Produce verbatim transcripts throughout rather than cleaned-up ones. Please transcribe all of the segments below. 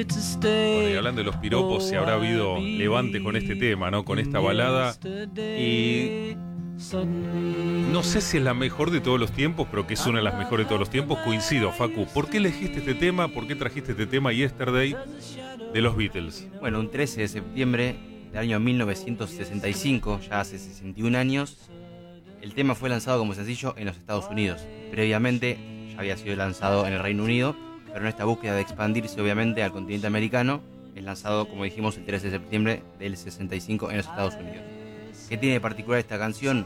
Bueno, y hablando de los piropos, si habrá habido levante con este tema, ¿no? Con esta balada. Y no sé si es la mejor de todos los tiempos, pero que es una de las mejores de todos los tiempos. Coincido, Facu. ¿Por qué elegiste este tema? ¿Por qué trajiste este tema Yesterday de los Beatles? Bueno, un trece de septiembre del año mil novecientos sesenta y cinco, ya hace sesenta y un años, el tema fue lanzado como sencillo en los Estados Unidos. Previamente ya había sido lanzado en el Reino Unido, pero en esta búsqueda de expandirse obviamente al continente americano, es lanzado, como dijimos, el trece de septiembre del sesenta y cinco en los Estados Unidos. ¿Qué tiene de particular esta canción?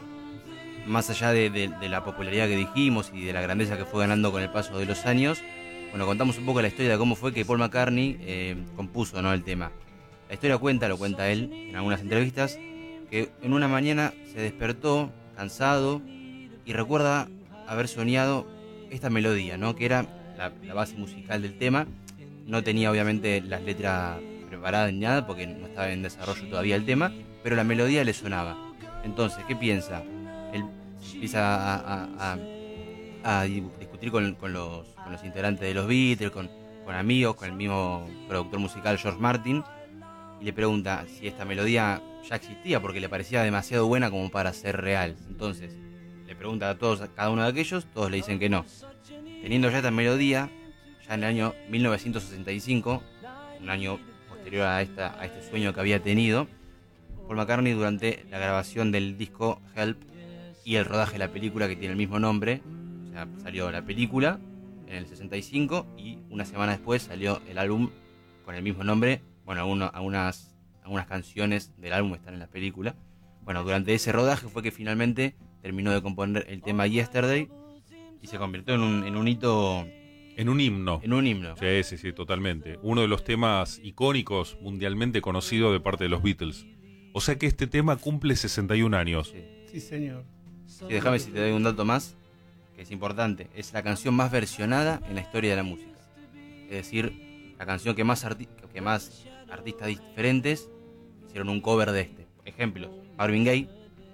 Más allá de, de, de la popularidad que dijimos y de la grandeza que fue ganando con el paso de los años, bueno, contamos un poco la historia de cómo fue que Paul McCartney eh, compuso, ¿no?, el tema. La historia cuenta, lo cuenta él en algunas entrevistas, que en una mañana se despertó cansado y recuerda haber soñado esta melodía, ¿no?, que era la, la base musical del tema. No tenía obviamente las letras preparadas ni nada porque no estaba en desarrollo todavía el tema, pero la melodía le sonaba. Entonces, ¿qué piensa? Él empieza a, a, a, a discutir con, con, los, con los integrantes de los Beatles, con, con amigos, con el mismo productor musical George Martin, y le pregunta si esta melodía ya existía porque le parecía demasiado buena como para ser real. Entonces le pregunta a todos, a cada uno de aquellos, todos le dicen que no. Teniendo ya esta melodía, ya en el año mil novecientos sesenta y cinco, un año posterior a, esta, a este sueño que había tenido, Paul McCartney, durante la grabación del disco Help y el rodaje de la película que tiene el mismo nombre, o sea, salió la película en el sesenta y cinco y una semana después salió el álbum con el mismo nombre. Bueno, algunos, algunas, algunas canciones del álbum están en la película. Bueno, durante ese rodaje fue que finalmente terminó de componer el tema Yesterday y se convirtió en un, en un hito... En un himno. En un himno. Sí, sí, sí, totalmente. Uno de los temas icónicos, mundialmente conocido de parte de los Beatles. O sea que este tema cumple sesenta y un años. Sí, sí señor. Sí, déjame si te doy un dato más, que es importante. Es la canción más versionada en la historia de la música. Es decir, la canción que más, arti- que más artistas diferentes hicieron un cover de este. Ejemplos: Marvin Gaye,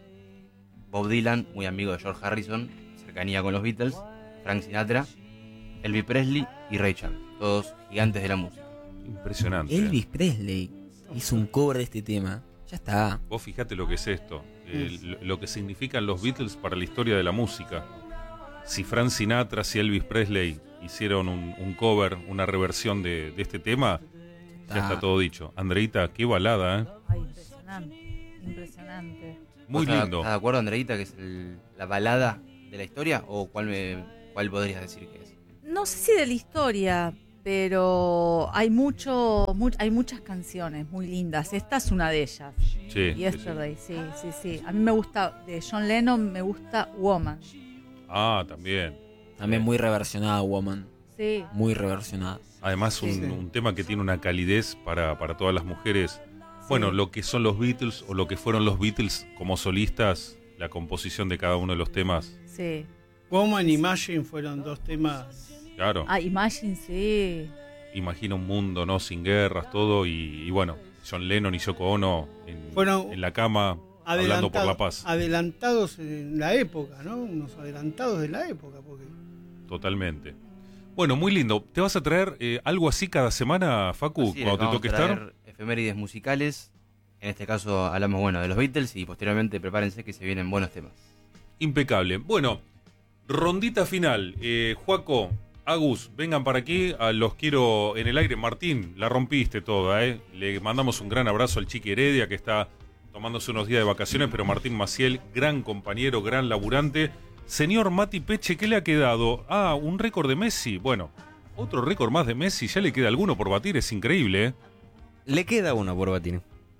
Bob Dylan, muy amigo de George Harrison, cercanía con los Beatles, Frank Sinatra, Elvis Presley y Ray Charles, todos gigantes de la música. Impresionante. Elvis Presley hizo un cover de este tema. Ya está. Vos fijate lo que es esto, eh, lo, lo que significan los Beatles para la historia de la música. Si Frank Sinatra, si Elvis Presley hicieron un, un cover, una reversión de, de este tema, ya está todo dicho. Andreita, qué balada, ¿eh? Ay, impresionante, impresionante. Muy ¿Estás, lindo. ¿Estás de acuerdo, Andreita, que es el, la balada de la historia? ¿O cuál, me, cuál podrías decir que es? No sé si de la historia, pero hay mucho, mu- hay muchas canciones muy lindas. Esta es una de ellas. Sí, Yesterday, sí, sí, sí. A mí me gusta, de John Lennon me gusta Woman. Ah, también. También muy reversionada, Woman. Sí. Muy reversionada. Además un, Sí. un tema que tiene una calidez para, para todas las mujeres. Bueno, lo que son los Beatles o lo que fueron los Beatles como solistas, la composición de cada uno de los temas. Sí. Woman y Imagine fueron dos temas. Claro, Ah, Imagine, sí. imagina un mundo, ¿no? Sin guerras, todo. Y, y bueno, John Lennon y Yoko Ono en, Fueron en la cama hablando por la paz. Adelantados en la época, ¿no? Unos adelantados de la época, porque Totalmente. Bueno, muy lindo. ¿Te vas a traer eh, algo así cada semana, Facu, Así es, cuando te vamos toque a traer estar? efemérides musicales. En este caso hablamos, bueno, de los Beatles y posteriormente prepárense que se vienen buenos temas. Impecable. Bueno, rondita final. Eh, Juaco, Agus, vengan para aquí. A los quiero en el aire. Martín, la rompiste toda, ¿eh? Le mandamos un gran abrazo al Chiqui Heredia, que está tomándose unos días de vacaciones, pero Martín Maciel, gran compañero, gran laburante. Señor Mati Peche, ¿qué le ha quedado? Ah, un récord de Messi. Bueno, otro récord más de Messi. Ya le queda alguno por batir. Es increíble, ¿eh? Le queda uno por batir.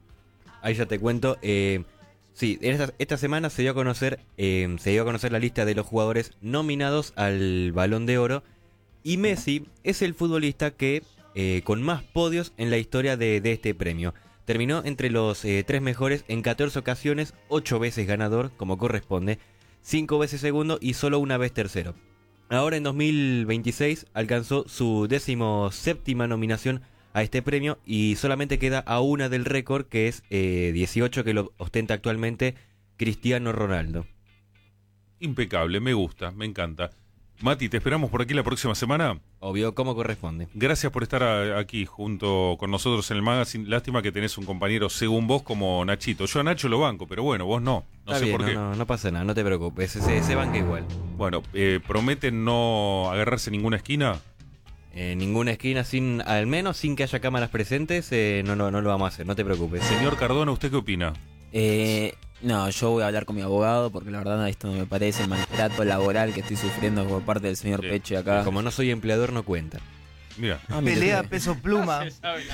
Ahí ya te cuento. Eh, sí, esta, esta semana se dio a conocer, eh, se dio a conocer la lista de los jugadores nominados al Balón de Oro. Y Messi es el futbolista que eh, con más podios en la historia de, de este premio. Terminó entre los eh, tres mejores en catorce ocasiones, ocho veces ganador, como corresponde, cinco veces segundo y solo una vez tercero. Ahora en dos mil veintiséis alcanzó su décimo séptima nominación a este premio y solamente queda a una del récord, que es eh, dieciocho, que lo ostenta actualmente Cristiano Ronaldo. Impecable, me gusta, me encanta. Mati, te esperamos por aquí la próxima semana. Obvio, como corresponde. Gracias por estar a- aquí junto con nosotros en el magazine. Lástima que tenés un compañero, según vos, como Nachito. Yo a Nacho lo banco, pero bueno, vos no. No Está sé bien, por qué. No, no, no pasa nada, no te preocupes. Se, se banca igual. Bueno, eh, ¿prometen no agarrarse ninguna esquina? En ninguna esquina, sin al menos sin que haya cámaras presentes, eh, no, no, no lo vamos a hacer, no te preocupes. Señor Cardona, ¿usted qué opina? Eh, no, yo voy a hablar con mi abogado porque la verdad esto no me parece el maltrato laboral que estoy sufriendo por parte del señor Sí. Peche acá. Como no soy empleador, no cuenta. Mira. Ah, mire Pelea usted. peso pluma.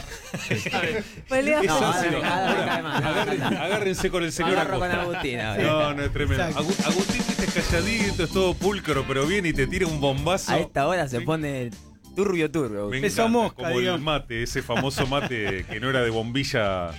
Pelea. No, Eso ahora sí, me- no. ahora me Ahora, cae mal. agarren- agárrense con el Me señor agarro con Acosta. Agustín ahora. No, no es tremendo. Exacto. Agu- Agustín viste calladito, es todo pulcro, pero viene y te tira un bombazo. A esta hora se Me- pone turbio turbio. Me Peso encanta, mosca, como el digamos. mate, ese famoso mate que no era de bombilla,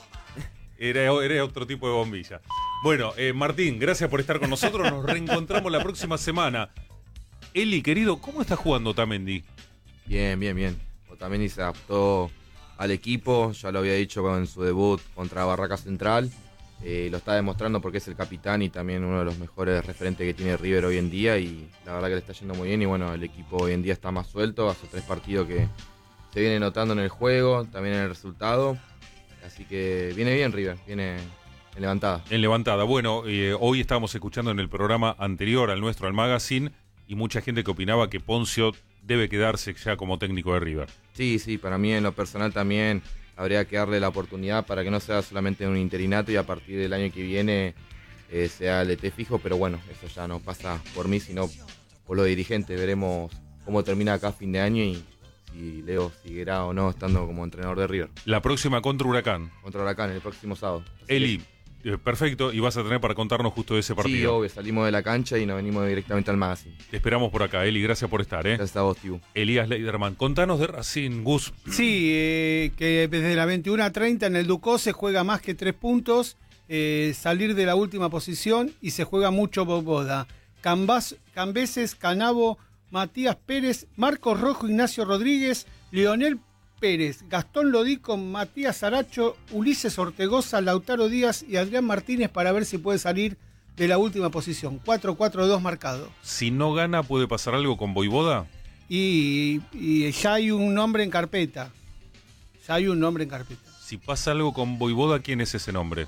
era, era otro tipo de bombilla. Bueno, eh, Martín, gracias por estar con nosotros. Nos reencontramos la próxima semana. Eli, querido, ¿cómo está jugando Otamendi? Bien, bien, bien. Otamendi se adaptó al equipo, ya lo había dicho con su debut contra Barraca Central. Eh, lo está demostrando porque es el capitán y también uno de los mejores referentes que tiene River hoy en día. Y la verdad que le está yendo muy bien. Y bueno, el equipo hoy en día está más suelto. Hace tres partidos que se viene notando en el juego, también en el resultado. Así que viene bien River, viene en levantada. En levantada. Bueno, eh, hoy estábamos escuchando en el programa anterior al nuestro, al magazine, y mucha gente que opinaba que Poncio debe quedarse ya como técnico de River. Sí, sí, para mí en lo personal también habría que darle la oportunidad para que no sea solamente un interinato y a partir del año que viene eh, sea el E T fijo, pero bueno, eso ya no pasa por mí, sino por los dirigentes. Veremos cómo termina acá a fin de año y si Leo seguirá o no estando como entrenador de River. La próxima contra Huracán. Contra Huracán el próximo sábado. Así Eli, eh, perfecto, y vas a tener para contarnos justo de ese que- Sí, partido. obvio, salimos de la cancha y nos venimos directamente al magazine. Te esperamos por acá, Eli, gracias por estar, ¿eh? Gracias a vos, Tibu. Elías Leiderman, contanos de Racing, Gus. Sí, eh, que desde la veintiuna a treinta en el Ducó se juega más que tres puntos, eh, salir de la última posición y se juega mucho Boboda. Cambas, Cambeses, Canabo, Matías Pérez, Marcos Rojo, Ignacio Rodríguez, Leonel Pérez, Gastón Lodico, Matías Aracho, Ulises Ortegoza, Lautaro Díaz y Adrián Martínez para ver si puede salir de la última posición. cuatro cuatro dos marcado. Si no gana, ¿puede pasar algo con Voivoda? Y, y ya hay un nombre en carpeta. Ya hay un nombre en carpeta. Si pasa algo con Voivoda, ¿quién es ese nombre?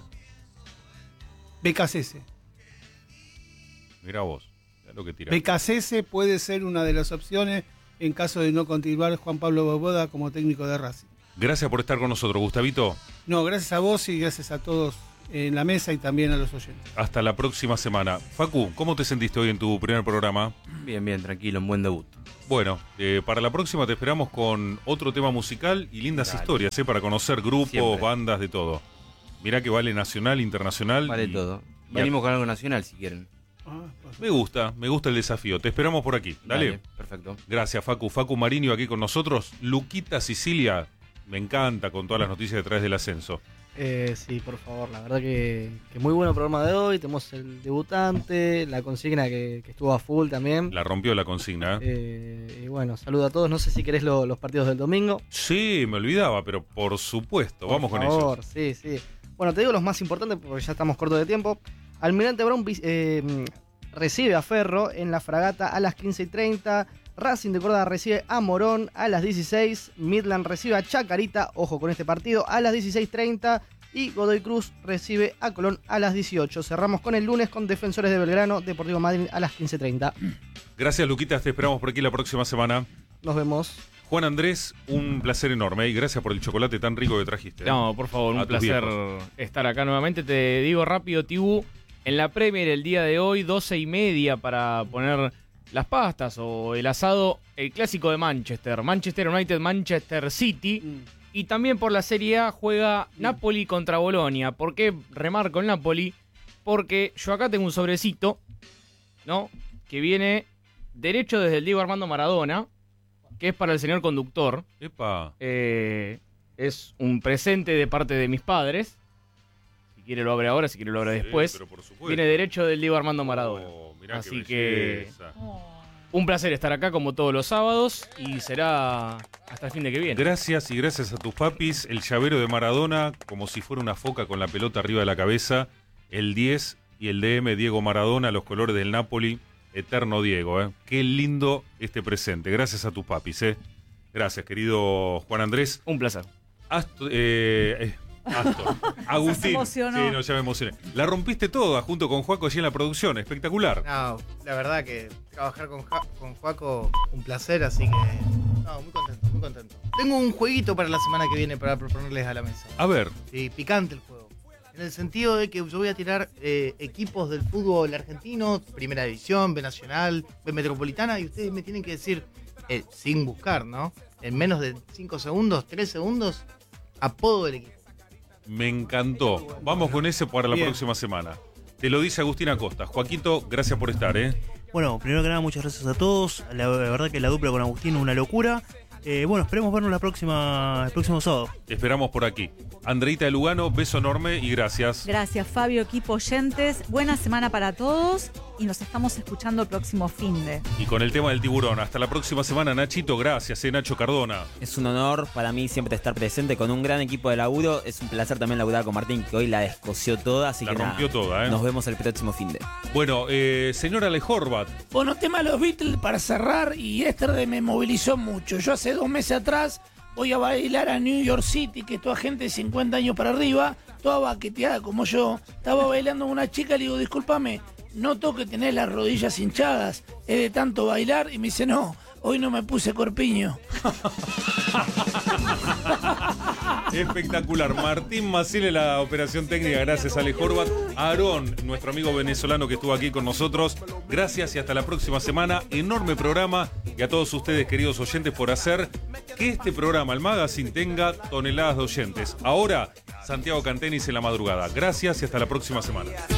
B K C S. Mirá vos, mirá lo que tirás. B K C S puede ser una de las opciones en caso de no continuar Juan Pablo Boboda como técnico de Racing. Gracias por estar con nosotros, Gustavito. No, gracias a vos y gracias a todos en la mesa y también a los oyentes. Hasta la próxima semana. Facu, ¿cómo te sentiste hoy en tu primer programa? Bien, bien, tranquilo, un buen debut. Bueno, eh, para la próxima te esperamos con otro tema musical y lindas Dale. historias, ¿eh? Para conocer grupos, Siempre. bandas, de todo. Mirá que vale nacional, internacional. Vale y- todo. y Venimos con algo nacional si quieren. Ah, pues, Me gusta, me gusta el desafío. Te esperamos por aquí. Dale. Perfecto. Gracias, Facu. Facu Marinho aquí con nosotros. Luquita Sicilia, me encanta con todas las noticias detrás del ascenso. Eh, sí, por favor, la verdad que, que muy bueno el programa de hoy. Tenemos el debutante, la consigna que, que estuvo a full también. La rompió la consigna. ¿eh? Eh, y bueno, saludo a todos. No sé si querés lo- los partidos del domingo. Sí, me olvidaba, pero por supuesto, vamos por con favor, ellos. sí, sí. Bueno, te digo los más importantes porque ya estamos cortos de tiempo. Almirante Brown vis- eh, recibe a Ferro en la Fragata a las quince y treinta. Racing de Córdoba recibe a Morón a las dieciséis. Midland recibe a Chacarita, ojo con este partido, a las dieciséis treinta. Y Godoy Cruz recibe a Colón a las dieciocho. Cerramos con el lunes con Defensores de Belgrano, Deportivo Madrid a las quince treinta. Gracias, Luquita. Te esperamos por aquí la próxima semana. Nos vemos. Juan Andrés, un placer enorme y gracias por el chocolate tan rico que trajiste. ¿eh? No, por favor, A un tus placer viejos. estar acá nuevamente. Te digo rápido, Tibu, en la Premier el día de hoy, doce y media para poner las pastas o el asado, el clásico de Manchester. Manchester United, Manchester City. mm. Y también por la Serie A juega Napoli contra Bolonia. ¿Por qué remarco el Napoli? Porque yo acá tengo un sobrecito, ¿no? Que viene derecho desde el Diego Armando Maradona, que es para el señor conductor. Epa. Eh, es un presente de parte de mis padres. Si quiere lo abre ahora, si quiere lo abre Sí, después. pero por supuesto. Viene derecho del Diego Armando Maradona. Oh, mirá Así qué que- belleza. Un placer estar acá como todos los sábados y será hasta el fin de que viene. Gracias y gracias a tus papis. El llavero de Maradona, como si fuera una foca con la pelota arriba de la cabeza. El diez y el D M Diego Maradona, los colores del Napoli. Eterno Diego, ¿eh? Qué lindo este presente. Gracias a tus papis, ¿eh? Gracias, querido Juan Andrés. Un placer. Astor, eh, eh, Astor. Agustín. Se emocionó. Sí, no, ya me emocioné. La rompiste toda junto con Juaco allí en la producción. Espectacular. No, la verdad que trabajar con, Ja- con Juaco, un placer, así que. No, muy contento, muy contento. Tengo un jueguito para la semana que viene para proponerles a la mesa. A ver. Sí, picante el juego. En el sentido de que yo voy a tirar eh, equipos del fútbol argentino, Primera División, B Nacional, B Metropolitana, y ustedes me tienen que decir, eh, sin buscar, ¿no? En menos de cinco segundos, tres segundos, apodo del equipo. Me encantó. Vamos con ese para la Bien. próxima semana. Te lo dice Agustín Acosta. Joaquito, gracias por estar, ¿eh? Bueno, primero que nada, muchas gracias a todos. La, la verdad que la dupla con Agustín es una locura. Eh, bueno, esperemos vernos la próxima, el próximo sábado. Te esperamos por aquí. Andreita de Lugano, beso enorme y gracias. Gracias, Fabio, equipo oyentes. Buena semana para todos y nos estamos escuchando el próximo finde. Y con el tema del tiburón. Hasta la próxima semana, Nachito. Gracias, eh, Nacho Cardona. Es un honor para mí siempre estar presente con un gran equipo de laburo. Es un placer también laburar con Martín, que hoy la descoció toda. Así La que rompió nada, toda, ¿eh? Nos vemos el próximo finde. Bueno, eh, señora Lejorbat. Bueno, tema de los Beatles para cerrar, y Yesterday me movilizó mucho. Yo hace dos meses atrás voy a bailar a New York City, que toda gente de cincuenta años para arriba, toda baqueteada como yo. Estaba bailando con una chica, le digo, discúlpame, noto que tenés las rodillas hinchadas, es de tanto bailar, y me dice, no, hoy no me puse corpiño. Espectacular. Martín Maciel en la operación técnica, gracias a Lejorbat. Aarón, nuestro amigo venezolano que estuvo aquí con nosotros, gracias y hasta la próxima semana. Enorme programa, y a todos ustedes, queridos oyentes, por hacer que este programa, el Magazine, tenga toneladas de oyentes. Ahora, Santiago Cantenis en la madrugada. Gracias y hasta la próxima semana.